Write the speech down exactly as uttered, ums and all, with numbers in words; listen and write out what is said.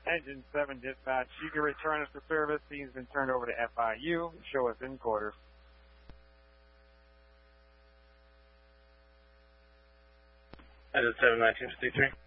Engine seven dispatch, you can return us to service. Team's been turned over to F I U. Show us in quarters. Engine seven, nineteen fifty-three.